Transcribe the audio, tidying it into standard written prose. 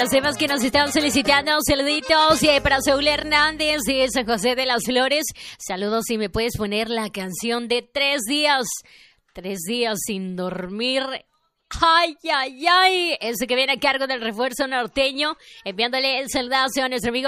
los temas que nos están solicitando, saluditos para Saúl Hernández de San José de las Flores. Saludos, si me puedes poner la canción de 3 días. 3 días sin dormir. Ay, ay, ay. Ese que viene a cargo del refuerzo norteño. Enviándole el saludazo a nuestro amigo